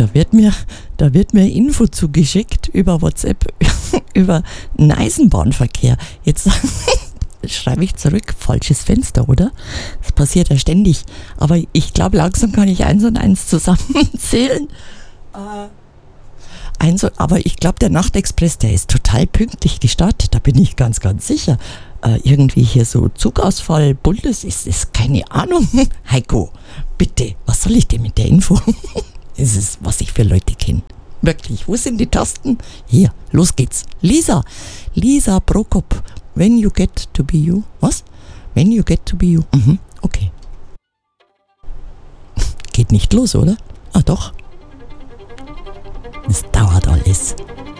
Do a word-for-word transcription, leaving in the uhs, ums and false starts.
Da wird mir, da wird mir Info zugeschickt über WhatsApp, über den Eisenbahnverkehr. Jetzt schreibe ich zurück, falsches Fenster, oder? Das passiert ja ständig. Aber ich glaube, langsam kann ich eins und eins zusammenzählen. Äh, eins, aber ich glaube, der Nachtexpress, der ist total pünktlich gestartet. Da bin ich ganz, ganz sicher. Äh, irgendwie hier so Zugausfall, Bundes, ist, ist keine Ahnung. Heiko, bitte, was soll ich denn mit der Info? Das ist, was ich für Leute kenne. Wirklich, wo sind die Tasten? Hier, los geht's. Lisa, Lisa Prokop. When you get to be you. Was? When you get to be you. Mhm, okay. Geht nicht los, oder? Ah, doch. Es dauert alles.